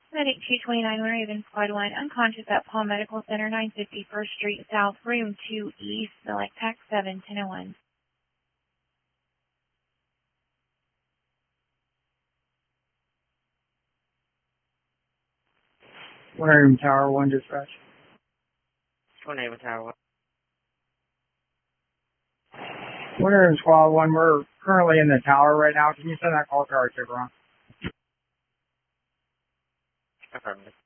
Medic 229 Raven, Squad 1, unconscious at Palm Medical Center, 950 First Street South, Room 2 East, select TAC 7, 1001. Room Tower 1 dispatch. 28 with Tower 1. Room Squad 1, we're currently in the tower right now. Can you send that call to our Tiburon? Affirmative.